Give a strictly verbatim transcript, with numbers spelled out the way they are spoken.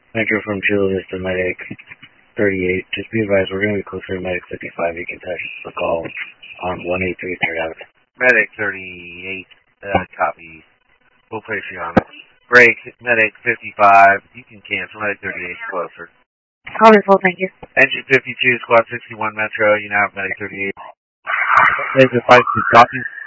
Metro from Chula Vista, Medic thirty-eight. Just be advised, we're going to be closer to Medic fifty-five. You can touch the call on one eight three third Avenue. Medic thirty-eight, uh, copy. We'll place you on it. Break, Medic fifty-five. You can cancel. Medic thirty-eight is closer. Call me full, thank you. Engine fifty-two, Squad sixty-one Metro. You now have Medic thirty-eight. Medic fifty-five, copy.